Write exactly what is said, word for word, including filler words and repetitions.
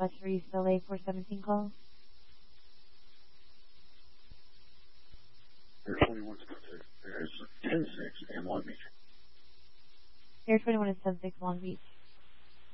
Luxury Soleil four seventeen call. Air twenty-one is ten six in Long Beach. Air twenty-one is ten six Long Beach.